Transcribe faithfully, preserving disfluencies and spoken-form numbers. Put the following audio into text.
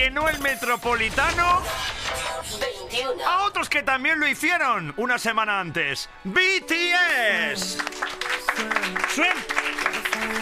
llenó el Metropolitano veintiuno. a otros que también lo hicieron una semana antes. B T S.